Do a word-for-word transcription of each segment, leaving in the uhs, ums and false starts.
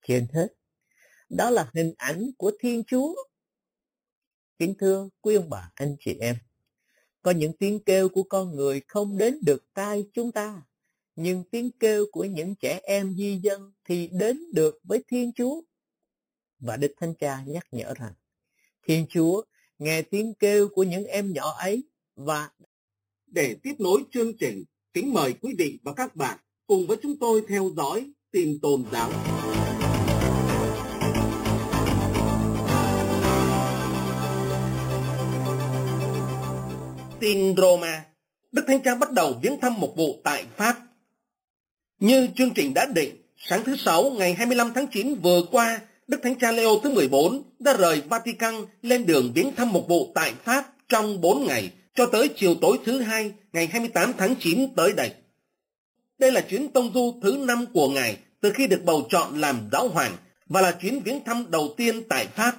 trên hết, đó là hình ảnh của Thiên Chúa. Kính thưa quý ông bà, anh chị em, có những tiếng kêu của con người không đến được tai chúng ta, nhưng tiếng kêu của những trẻ em di dân thì đến được với Thiên Chúa. Và Đức Thánh Cha nhắc nhở rằng, Thiên Chúa nghe tiếng kêu của những em nhỏ ấy. Và để tiếp nối chương trình, kính mời quý vị và các bạn cùng với chúng tôi theo dõi tin tôn giáo. Tin Roma, Đức Thánh Cha bắt đầu viếng thăm mục vụ tại Pháp. Như chương trình đã định, sáng thứ Sáu ngày hai mươi lăm tháng chín vừa qua, Đức Thánh Cha Leo thứ mười bốn đã rời Vatican lên đường viếng thăm mục vụ tại Pháp trong bốn ngày, cho tới chiều tối thứ Hai ngày hai mươi tám tháng chín tới đây. Đây là chuyến tông du thứ năm của Ngài từ khi được bầu chọn làm giáo hoàng và là chuyến viếng thăm đầu tiên tại Pháp.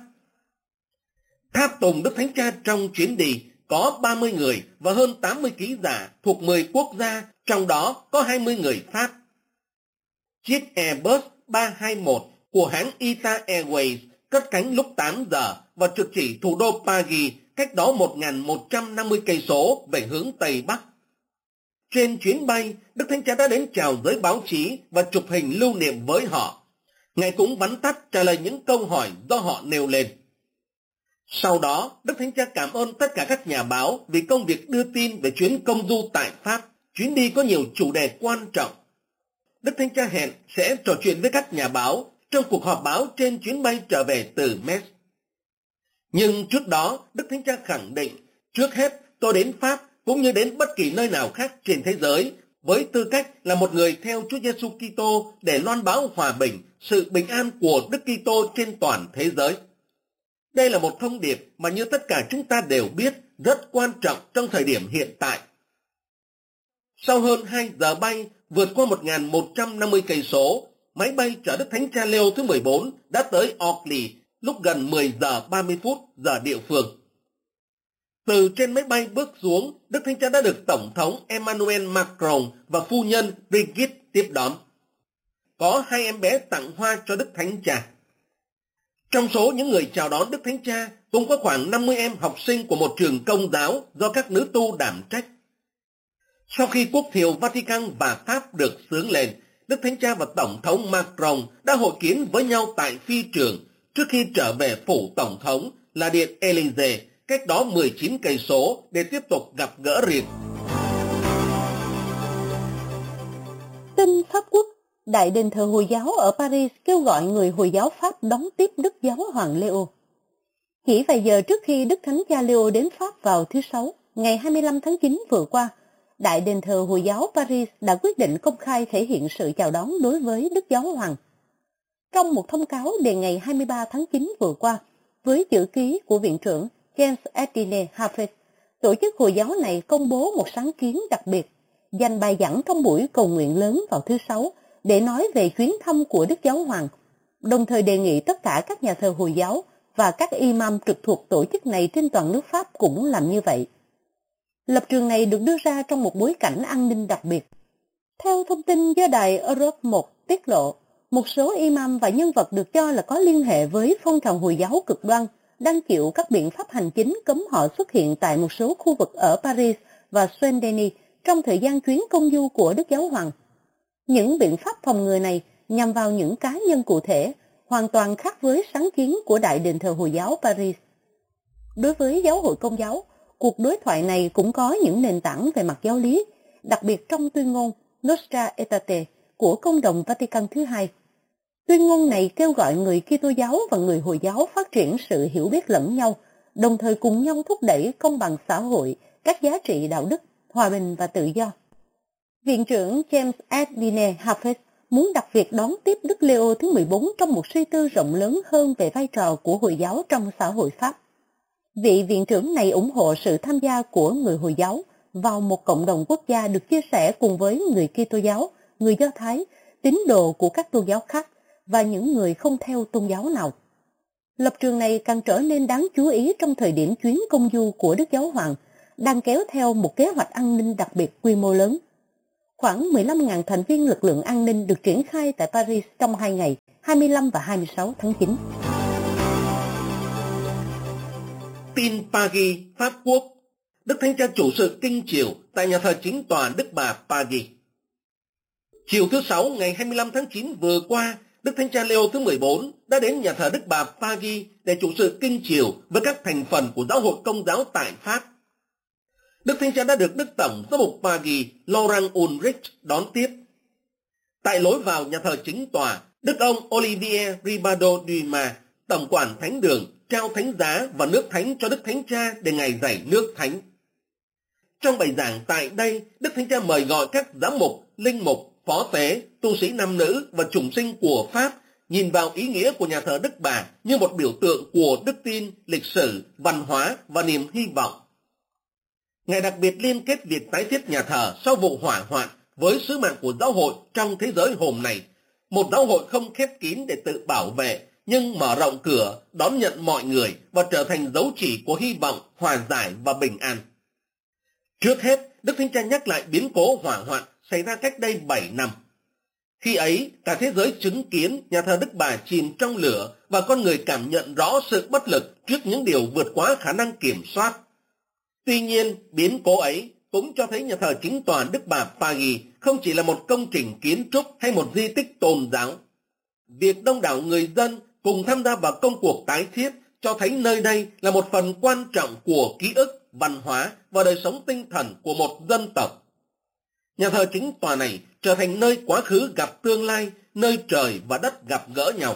Tháp tùng Đức Thánh Cha trong chuyến đi có ba mươi người và hơn tám mươi ký giả thuộc mười quốc gia, trong đó có hai mươi người Pháp. Chiếc Airbus ba hai mốt của hãng Ita Airways cất cánh lúc tám giờ và trực chỉ thủ đô Paris, cách đó một nghìn một trăm năm mươi cây số về hướng Tây Bắc. Trên chuyến bay, Đức Thánh Cha đã đến chào giới báo chí và chụp hình lưu niệm với họ. Ngài cũng vắn tắt trả lời những câu hỏi do họ nêu lên. Sau đó, Đức Thánh Cha cảm ơn tất cả các nhà báo vì công việc đưa tin về chuyến công du tại Pháp. Chuyến đi có nhiều chủ đề quan trọng. Đức Thánh Cha hẹn sẽ trò chuyện với các nhà báo trong cuộc họp báo trên chuyến bay trở về từ Metz. Nhưng trước đó, Đức Thánh Cha khẳng định, trước hết tôi đến Pháp cũng như đến bất kỳ nơi nào khác trên thế giới với tư cách là một người theo Chúa Giêsu Kitô để loan báo hòa bình, sự bình an của Đức Kitô trên toàn thế giới. Đây là một thông điệp mà như tất cả chúng ta đều biết rất quan trọng trong thời điểm hiện tại. Sau hơn hai giờ bay vượt qua một nghìn một trăm năm mươi cây số, máy bay chở Đức Thánh Cha Leo thứ mười bốn đã tới Orly lúc gần mười giờ ba mươi phút giờ địa phương. Từ trên máy bay bước xuống, Đức Thánh Cha đã được Tổng thống Emmanuel Macron và phu nhân Brigitte tiếp đón. Có hai em bé tặng hoa cho Đức Thánh Cha. Trong số những người chào đón Đức Thánh Cha cũng có khoảng năm mươi em học sinh của một trường công giáo do các nữ tu đảm trách. Sau khi quốc thiều Vatican và Pháp được xướng lên, Đức Thánh Cha và Tổng thống Macron đã hội kiến với nhau tại phi trường trước khi trở về phủ Tổng thống là Điện Élysée, cách đó mười chín cây số để tiếp tục gặp gỡ riêng. Tin Pháp Quốc, Đại đền thờ Hồi giáo ở Paris kêu gọi người Hồi giáo Pháp đón tiếp Đức Giáo hoàng Leo. Chỉ vài giờ trước khi Đức Thánh Cha Leo đến Pháp vào thứ Sáu, ngày hai mươi lăm tháng chín vừa qua, Đại đền thờ Hồi giáo Paris đã quyết định công khai thể hiện sự chào đón đối với Đức Giáo hoàng. Trong một thông cáo đề ngày hai mươi ba tháng chín vừa qua, với chữ ký của Viện trưởng James Etienne Hafez, tổ chức Hồi giáo này công bố một sáng kiến đặc biệt, dành bài giảng trong buổi cầu nguyện lớn vào thứ Sáu để nói về chuyến thăm của Đức Giáo hoàng, đồng thời đề nghị tất cả các nhà thờ Hồi giáo và các imam trực thuộc tổ chức này trên toàn nước Pháp cũng làm như vậy. Lập trường này được đưa ra trong một bối cảnh an ninh đặc biệt. Theo thông tin do đài Europe một tiết lộ, một số imam và nhân vật được cho là có liên hệ với phong trào Hồi giáo cực đoan đang chịu các biện pháp hành chính cấm họ xuất hiện tại một số khu vực ở Paris và Saint-Denis trong thời gian chuyến công du của Đức Giáo hoàng. Những biện pháp phòng ngừa này nhằm vào những cá nhân cụ thể, hoàn toàn khác với sáng kiến của Đại đền thờ Hồi giáo Paris. Đối với giáo hội Công giáo, cuộc đối thoại này cũng có những nền tảng về mặt giáo lý, đặc biệt trong tuyên ngôn Nostra Aetate của Công đồng Vatican thứ hai. Tuyên ngôn này kêu gọi người Kitô giáo và người Hồi giáo phát triển sự hiểu biết lẫn nhau, đồng thời cùng nhau thúc đẩy công bằng xã hội, các giá trị đạo đức, hòa bình và tự do. Viện trưởng James Etienne Hafez muốn đặt việc đón tiếp Đức Leo thứ mười bốn trong một suy tư rộng lớn hơn về vai trò của Hồi giáo trong xã hội Pháp. Vị viện trưởng này ủng hộ sự tham gia của người Hồi giáo vào một cộng đồng quốc gia được chia sẻ cùng với người Kitô giáo, người Do Thái, tín đồ của các tôn giáo khác và những người không theo tôn giáo nào. Lập trường này càng trở nên đáng chú ý trong thời điểm chuyến công du của Đức Giáo hoàng, đang kéo theo một kế hoạch an ninh đặc biệt quy mô lớn. Khoảng mười lăm nghìn thành viên lực lượng an ninh được triển khai tại Paris trong hai ngày, hai mươi lăm và hai mươi sáu tháng chín. Tin Paris, Pháp Quốc. Đức Thánh Cha chủ sự kinh chiều tại nhà thờ chính tòa Đức Bà Paris. Chiều thứ Sáu ngày hai mươi lăm tháng chín vừa qua, Đức Thánh Cha Leo thứ mười bốn đã đến nhà thờ Đức Bà Paris để chủ sự kinh chiều với các thành phần của giáo hội Công giáo tại Pháp. Đức Thánh Cha đã được Đức Tổng giám mục Paris Laurent Ulrich đón tiếp. Tại lối vào nhà thờ chính tòa, Đức ông Olivier Ribado Dumas, Tổng quản Thánh đường, trao thánh giá và nước thánh cho Đức Thánh Cha để Ngài dạy nước thánh. Trong bài giảng tại đây, Đức Thánh Cha mời gọi các giám mục, linh mục, phó tế, tu sĩ nam nữ và chủng sinh của Pháp nhìn vào ý nghĩa của nhà thờ Đức Bà như một biểu tượng của đức tin, lịch sử, văn hóa và niềm hy vọng. Ngài đặc biệt liên kết việc tái thiết nhà thờ sau vụ hỏa hoạn với sứ mạng của giáo hội trong thế giới hôm nay, một giáo hội không khép kín để tự bảo vệ, nhưng mở rộng cửa, đón nhận mọi người và trở thành dấu chỉ của hy vọng, hòa giải và bình an. Trước hết, Đức Thánh Cha nhắc lại biến cố hỏa hoạn xảy ra cách đây bảy năm. Khi ấy, cả thế giới chứng kiến nhà thờ Đức Bà chìm trong lửa và con người cảm nhận rõ sự bất lực trước những điều vượt quá khả năng kiểm soát. Tuy nhiên, biến cố ấy cũng cho thấy nhà thờ chính tòa Đức Bà Paris không chỉ là một công trình kiến trúc hay một di tích tôn giáo. Việc đông đảo người dân cùng tham gia vào công cuộc tái thiết cho thấy nơi đây là một phần quan trọng của ký ức, văn hóa và đời sống tinh thần của một dân tộc. Nhà thờ chính tòa này trở thành nơi quá khứ gặp tương lai, nơi trời và đất gặp gỡ nhau.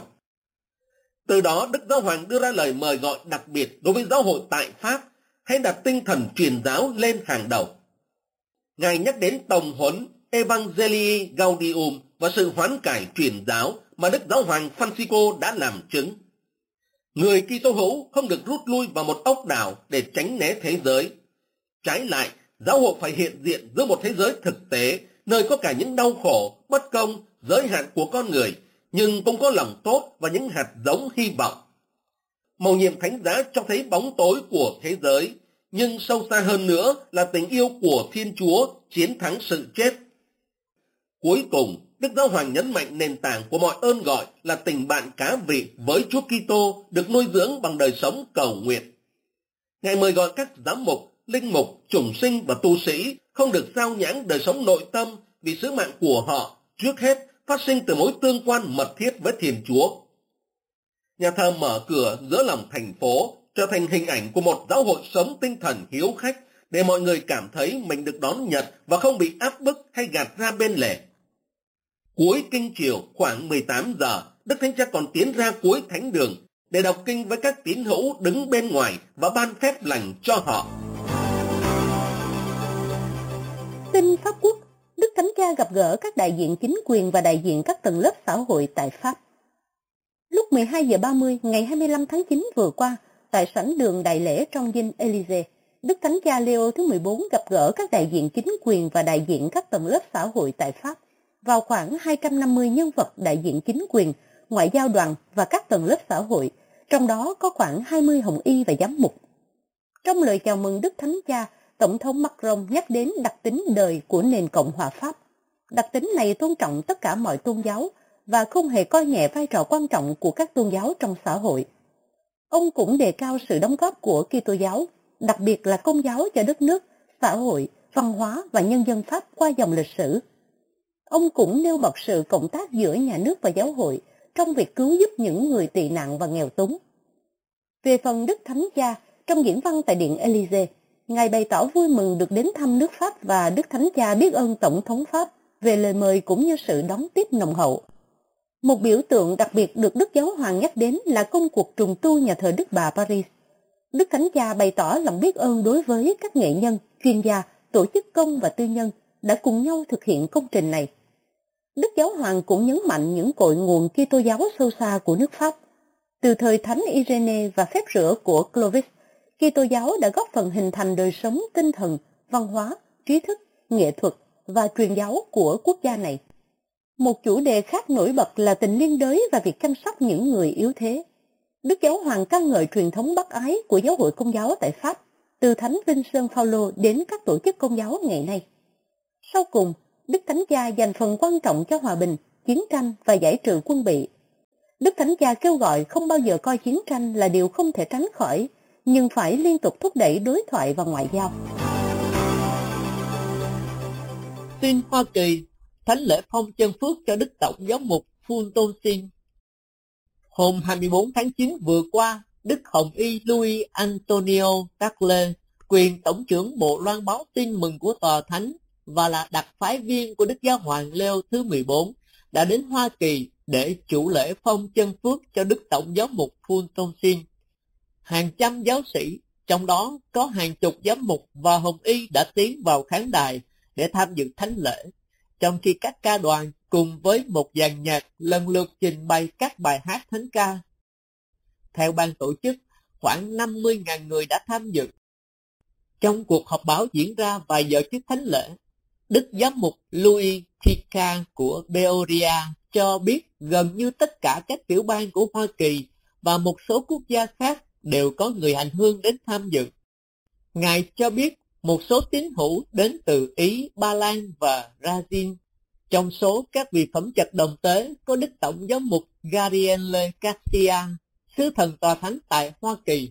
Từ đó, Đức Giáo Hoàng đưa ra lời mời gọi đặc biệt đối với giáo hội tại Pháp, hãy đặt tinh thần truyền giáo lên hàng đầu. Ngài nhắc đến tòng huấn Evangelii Gaudium và sự hoán cải truyền giáo mà Đức Giáo Hoàng Francisco đã làm chứng. Người Kitô hữu không được rút lui vào một ốc đảo để tránh né thế giới. Trái lại, giáo hội phải hiện diện giữa một thế giới thực tế, nơi có cả những đau khổ, bất công, giới hạn của con người, nhưng cũng có lòng tốt và những hạt giống hy vọng. Mầu nhiệm thánh giá cho thấy bóng tối của thế giới, nhưng sâu xa hơn nữa là tình yêu của Thiên Chúa chiến thắng sự chết. Cuối cùng, Đức Giáo Hoàng nhấn mạnh nền tảng của mọi ơn gọi là tình bạn cá vị với Chúa Kitô được nuôi dưỡng bằng đời sống cầu nguyện. Ngài mời gọi các giám mục, linh mục, chủng sinh và tu sĩ không được sao nhãng đời sống nội tâm vì sứ mạng của họ trước hết phát sinh từ mối tương quan mật thiết với Thiên Chúa. Nhà thờ mở cửa giữa lòng thành phố trở thành hình ảnh của một giáo hội sống tinh thần hiếu khách để mọi người cảm thấy mình được đón nhận và không bị áp bức hay gạt ra bên lề. Cuối kinh chiều khoảng mười tám giờ, Đức Thánh Cha còn tiến ra cuối thánh đường để đọc kinh với các tín hữu đứng bên ngoài và ban phép lành cho họ. Tin Pháp Quốc, Đức Thánh Cha gặp gỡ các đại diện chính quyền và đại diện các tầng lớp xã hội tại Pháp. Lúc mười hai giờ ba mươi ngày hai mươi lăm tháng chín vừa qua, tại sảnh đường đại lễ trong dinh Élysée, Đức Thánh Cha Leo thứ mười bốn gặp gỡ các đại diện chính quyền và đại diện các tầng lớp xã hội tại Pháp, vào khoảng hai trăm năm mươi nhân vật đại diện chính quyền, ngoại giao đoàn và các tầng lớp xã hội, trong đó có khoảng hai mươi hồng y và giám mục. Trong lời chào mừng Đức Thánh Cha, Tổng thống Macron nhắc đến đặc tính đời của nền Cộng hòa Pháp. Đặc tính này tôn trọng tất cả mọi tôn giáo và không hề coi nhẹ vai trò quan trọng của các tôn giáo trong xã hội. Ông cũng đề cao sự đóng góp của Kitô giáo, đặc biệt là Công giáo cho đất nước, xã hội, văn hóa và nhân dân Pháp qua dòng lịch sử. Ông cũng nêu bật sự cộng tác giữa nhà nước và giáo hội trong việc cứu giúp những người tị nạn và nghèo túng. Về phần Đức Thánh Cha, trong diễn văn tại Điện Élysée, Ngài bày tỏ vui mừng được đến thăm nước Pháp và Đức Thánh Cha biết ơn Tổng thống Pháp về lời mời cũng như sự đón tiếp nồng hậu. Một biểu tượng đặc biệt được Đức Giáo Hoàng nhắc đến là công cuộc trùng tu nhà thờ Đức Bà Paris. Đức Thánh Cha bày tỏ lòng biết ơn đối với các nghệ nhân, chuyên gia, tổ chức công và tư nhân đã cùng nhau thực hiện công trình này. Đức Giáo Hoàng cũng nhấn mạnh những cội nguồn Kitô giáo sâu xa của nước Pháp. Từ thời Thánh Irénée và phép rửa của Clovis, Kitô giáo đã góp phần hình thành đời sống tinh thần, văn hóa, trí thức, nghệ thuật và truyền giáo của quốc gia này. Một chủ đề khác nổi bật là tình liên đới và việc chăm sóc những người yếu thế. Đức Giáo Hoàng ca ngợi truyền thống bác ái của giáo hội Công giáo tại Pháp, từ Thánh Vinh Sơn Phaolô đến các tổ chức Công giáo ngày nay. Sau cùng, Đức Thánh Cha dành phần quan trọng cho hòa bình, chiến tranh và giải trừ quân bị. Đức Thánh Cha kêu gọi không bao giờ coi chiến tranh là điều không thể tránh khỏi, nhưng phải liên tục thúc đẩy đối thoại và ngoại giao. Tin Hoa Kỳ, thánh lễ phong chân phước cho Đức Tổng giám mục Fulton Sheen. Hôm hai mươi bốn tháng chín vừa qua, Đức Hồng Y Louis Antonio Tagle, quyền Tổng trưởng Bộ Loan báo tin mừng của Tòa Thánh và là đặc phái viên của Đức Giáo hoàng Leo thứ mười bốn, đã đến Hoa Kỳ để chủ lễ phong chân phước cho Đức Tổng giám mục Fulton Sheen. Hàng trăm giáo sĩ, trong đó có hàng chục giám mục và hồng y đã tiến vào khán đài để tham dự thánh lễ, trong khi các ca đoàn cùng với một dàn nhạc lần lượt trình bày các bài hát thánh ca. Theo ban tổ chức, khoảng năm mươi nghìn người đã tham dự. Trong cuộc họp báo diễn ra vài giờ trước thánh lễ, Đức Giám mục Louis Tika của Peoria cho biết gần như tất cả các tiểu bang của Hoa Kỳ và một số quốc gia khác đều có người hành hương đến tham dự. Ngài cho biết một số tín hữu đến từ Ý, Ba Lan và Brazil. Trong số các vị phẩm chất đồng tế có Đức Tổng giám mục Gabriele Garcia, sứ thần Tòa Thánh tại Hoa Kỳ.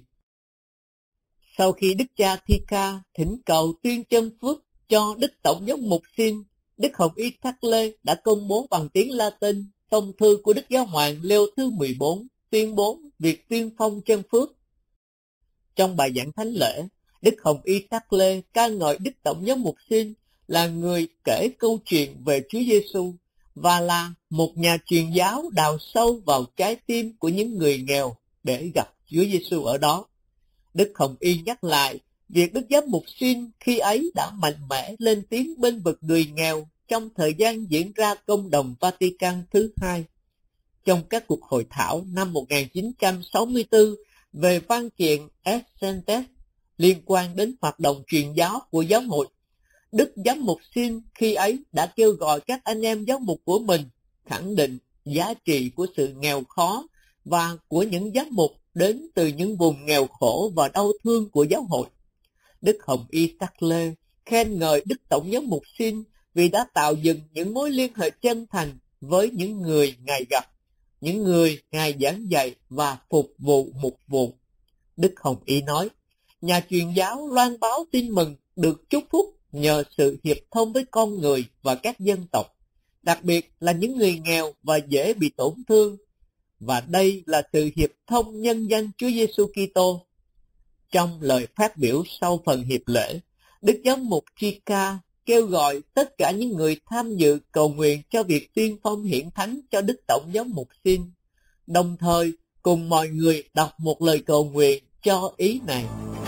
Sau khi Đức cha Tika thỉnh cầu tuyên chân phước cho Đức Tổng giám mục Sheen, Đức Hồng Y Tagle đã công bố bằng tiếng Latin thông thư của Đức Giáo hoàng Leo thứ mười bốn tuyên bố việc tuyên phong chân phước. Trong bài giảng thánh lễ, Đức Hồng Y Tagle ca ngợi Đức Tổng giám mục Sheen là người kể câu chuyện về Chúa Giêsu và là một nhà truyền giáo đào sâu vào trái tim của những người nghèo để gặp Chúa Giêsu ở đó. Đức Hồng Y nhắc lại việc Đức Giám mục Sheen khi ấy đã mạnh mẽ lên tiếng bên vực người nghèo trong thời gian diễn ra Công đồng Vatican thứ hai. Trong các cuộc hội thảo năm một nghìn chín trăm sáu mươi tư về văn kiện Essentes liên quan đến hoạt động truyền giáo của giáo hội, Đức Giám mục Sheen khi ấy đã kêu gọi các anh em giáo mục của mình khẳng định giá trị của sự nghèo khó và của những giám mục đến từ những vùng nghèo khổ và đau thương của giáo hội. Đức Hồng Y Tagle khen ngợi Đức Tổng giám mục Sheen vì đã tạo dựng những mối liên hệ chân thành với những người Ngài gặp, những người Ngài giảng dạy và phục vụ mục vụ. Đức Hồng Y nói, nhà truyền giáo loan báo tin mừng được chúc phúc nhờ sự hiệp thông với con người và các dân tộc, đặc biệt là những người nghèo và dễ bị tổn thương. Và đây là sự hiệp thông nhân danh Chúa Giêsu Kitô. Trong lời phát biểu sau phần hiệp lễ, Đức Giám mục Tika kêu gọi tất cả những người tham dự cầu nguyện cho việc tuyên phong hiển thánh cho Đức Tổng giám mục Sheen, đồng thời cùng mọi người đọc một lời cầu nguyện cho ý này.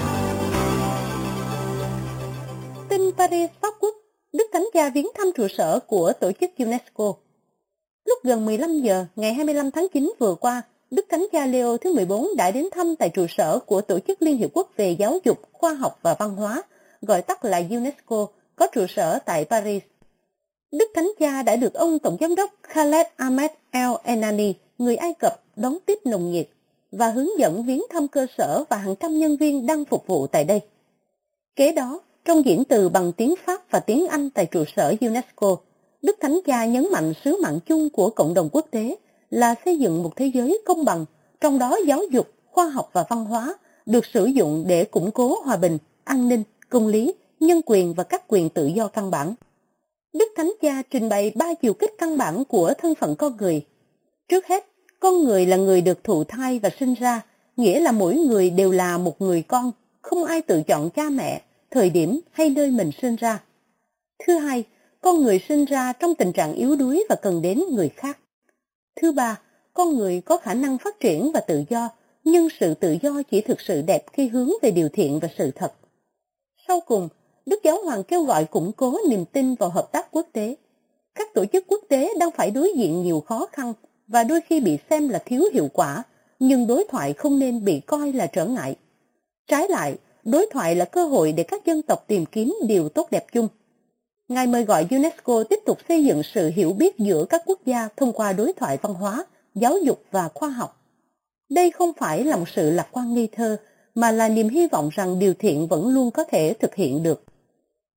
Tin Paris Pháp Quốc, Đức Thánh Cha viếng thăm trụ sở của tổ chức UNESCO. Lúc gần mười lăm giờ ngày hai mươi lăm tháng chín vừa qua, Đức Thánh Cha Leo thứ mười bốn đã đến thăm tại trụ sở của Tổ chức Liên Hiệp Quốc về Giáo dục, Khoa học và Văn hóa, gọi tắt là UNESCO, có trụ sở tại Paris. Đức Thánh Cha đã được ông Tổng giám đốc Khaled Ahmed El Enani, người Ai Cập, đón tiếp nồng nhiệt và hướng dẫn viếng thăm cơ sở và hàng trăm nhân viên đang phục vụ tại đây. Kế đó, trong diễn từ bằng tiếng Pháp và tiếng Anh tại trụ sở UNESCO, Đức Thánh Cha nhấn mạnh sứ mạng chung của cộng đồng quốc tế là xây dựng một thế giới công bằng, trong đó giáo dục, khoa học và văn hóa được sử dụng để củng cố hòa bình, an ninh, công lý, nhân quyền và các quyền tự do căn bản. Đức Thánh Cha trình bày ba chiều kích căn bản của thân phận con người. Trước hết, con người là người được thụ thai và sinh ra, nghĩa là mỗi người đều là một người con, không ai tự chọn cha mẹ, thời điểm hay nơi mình sinh ra. Thứ hai, con người sinh ra trong tình trạng yếu đuối và cần đến người khác. Thứ ba, con người có khả năng phát triển và tự do, nhưng sự tự do chỉ thực sự đẹp khi hướng về điều thiện và sự thật. Sau cùng, Đức Giáo Hoàng kêu gọi củng cố niềm tin vào hợp tác quốc tế. Các tổ chức quốc tế đang phải đối diện nhiều khó khăn và đôi khi bị xem là thiếu hiệu quả, nhưng đối thoại không nên bị coi là trở ngại. Trái lại, đối thoại là cơ hội để các dân tộc tìm kiếm điều tốt đẹp chung. Ngài mời gọi UNESCO tiếp tục xây dựng sự hiểu biết giữa các quốc gia thông qua đối thoại văn hóa, giáo dục và khoa học. Đây không phải là một sự lạc quan ngây thơ, mà là niềm hy vọng rằng điều thiện vẫn luôn có thể thực hiện được.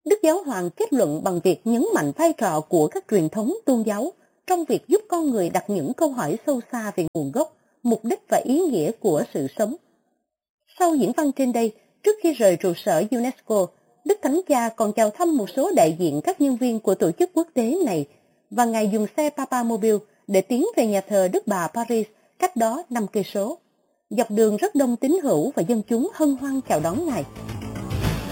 Đức Giáo Hoàng kết luận bằng việc nhấn mạnh vai trò của các truyền thống tôn giáo trong việc giúp con người đặt những câu hỏi sâu xa về nguồn gốc, mục đích và ý nghĩa của sự sống. Sau diễn văn trên đây, trước khi rời trụ sở UNESCO, Đức Thánh Cha còn chào thăm một số đại diện các nhân viên của tổ chức quốc tế này, và Ngài dùng xe Papamobile để tiến về nhà thờ Đức Bà Paris, cách đó năm cây số. Dọc đường rất đông tín hữu và dân chúng hân hoan chào đón Ngài.